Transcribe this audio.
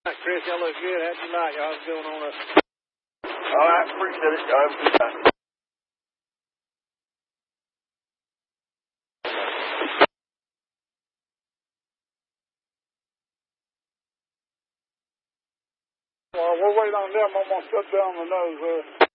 Chris, y'all look good. How'd you like? Y'all going on a... All right, appreciate it. Y'all have a good night. Well, we'll wait on them. I'm going to shut down the nose.